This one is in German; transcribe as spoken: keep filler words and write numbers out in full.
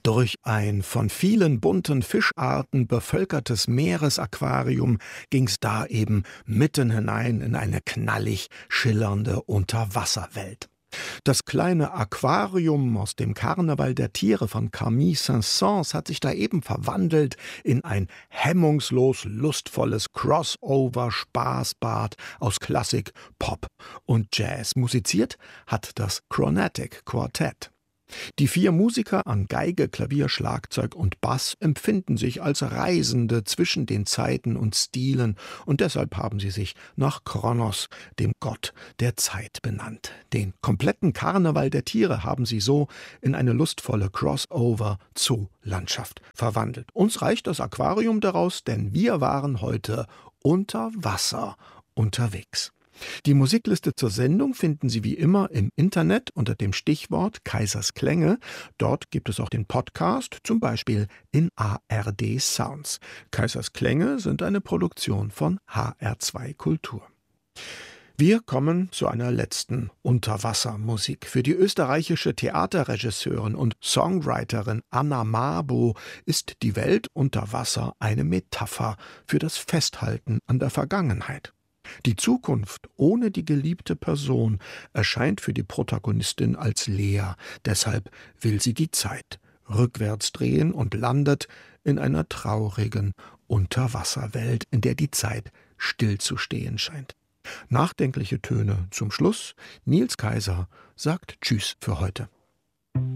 Durch ein von vielen bunten Fischarten bevölkertes Meeresaquarium ging's da eben mitten hinein in eine knallig schillernde Unterwasserwelt. Das kleine Aquarium aus dem Karneval der Tiere von Camille Saint-Saëns hat sich da eben verwandelt in ein hemmungslos lustvolles Crossover-Spaßbad aus Klassik, Pop und Jazz. Musiziert hat das Chronatic Quartet. Die vier Musiker an Geige, Klavier, Schlagzeug und Bass empfinden sich als Reisende zwischen den Zeiten und Stilen und deshalb haben sie sich nach Kronos, dem Gott der Zeit, benannt. Den kompletten Karneval der Tiere haben sie so in eine lustvolle Crossover-Zoo-Landschaft verwandelt. Uns reicht das Aquarium daraus, denn wir waren heute unter Wasser unterwegs. Die Musikliste zur Sendung finden Sie wie immer im Internet unter dem Stichwort Kaisers Klänge. Dort gibt es auch den Podcast, zum Beispiel in A R D Sounds. Kaisers Klänge sind eine Produktion von H R zwei Kultur. Wir kommen zu einer letzten Unterwassermusik. Für die österreichische Theaterregisseurin und Songwriterin Anna Mabo ist die Welt unter Wasser eine Metapher für das Festhalten an der Vergangenheit. Die Zukunft ohne die geliebte Person erscheint für die Protagonistin als leer. Deshalb will sie die Zeit rückwärts drehen und landet in einer traurigen Unterwasserwelt, in der die Zeit stillzustehen scheint. Nachdenkliche Töne zum Schluss. Nils Kaiser sagt Tschüss für heute.